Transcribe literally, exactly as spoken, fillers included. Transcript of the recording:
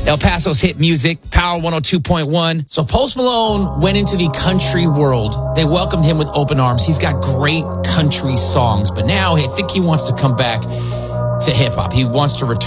El Paso's hit music, Power one oh two point one. So Post Malone went into the country world. They welcomed him with open arms. He's got great country songs, but now I think he wants to come back to hip hop. He wants to return